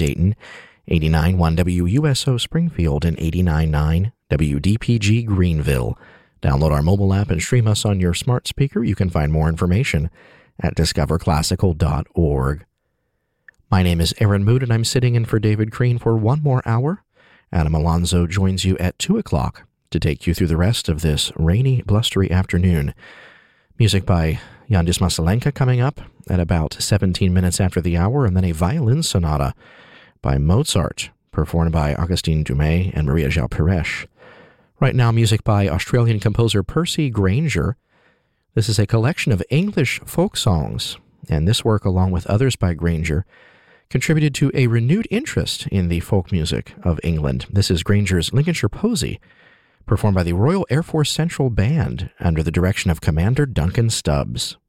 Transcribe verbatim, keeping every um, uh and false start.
Dayton, eighty-nine point one W U S O Springfield, and eighty-nine point nine W D P G Greenville. Download our mobile app and stream us on your smart speaker. You can find more information at discover classical dot org. My name is Aaron Mood, and I'm sitting in for David Crean for one more hour. Adam Alonso joins you at two o'clock to take you through the rest of this rainy, blustery afternoon. Music by Yandis Masalenka coming up at about seventeen minutes after the hour, and then a violin sonata by Mozart, performed by Augustin Dumay and Maria João Pires. Right now, music by Australian composer Percy Grainger. This is a collection of English folk songs, and this work, along with others by Grainger, contributed to a renewed interest in the folk music of England. This is Grainger's Lincolnshire Posy, performed by the Royal Air Force Central Band under the direction of Commander Duncan Stubbs.